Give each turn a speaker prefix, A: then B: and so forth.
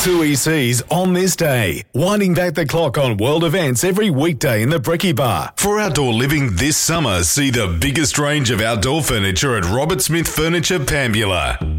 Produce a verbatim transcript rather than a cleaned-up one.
A: Two E Cs on this day, winding back the clock on world events every weekday in the Bricky Bar. For outdoor living this summer, see the biggest range of outdoor furniture at Robert Smith Furniture Pambula.